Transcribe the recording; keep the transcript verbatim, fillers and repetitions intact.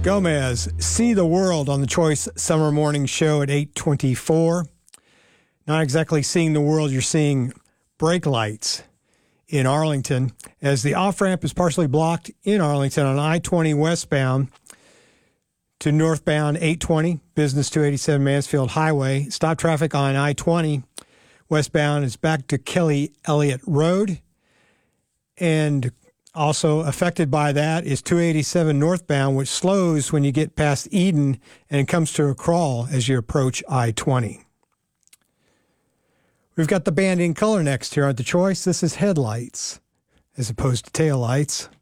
Gomez, See the World on the Choice Summer Morning Show at eight twenty-four. Not exactly seeing the world, you're seeing brake lights in Arlington as the off-ramp is partially blocked in Arlington on I twenty westbound to northbound eight twenty, Business two eighty-seven Mansfield Highway. Stop traffic on I twenty westbound is back to Kelly Elliott Road. And also affected by that is two eighty-seven northbound, which slows when you get past Eden and comes to a crawl as you approach I twenty. We've got the band In Color next here on The Choice. This is Headlights as opposed to Taillights.